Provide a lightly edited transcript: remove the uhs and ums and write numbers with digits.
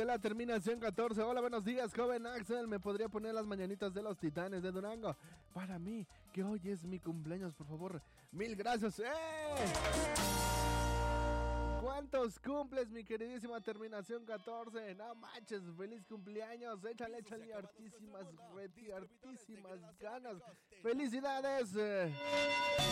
de la terminación 14. Hola, buenos días, joven Axel. ¿Me podría poner las mañanitas de los Titanes de Durango? Para mí, que hoy es mi cumpleaños, por favor. Mil gracias. ¿Cuántos cumples, mi queridísima terminación 14? No manches, feliz cumpleaños. Échale hartísimas ganas. ¡Felicidades!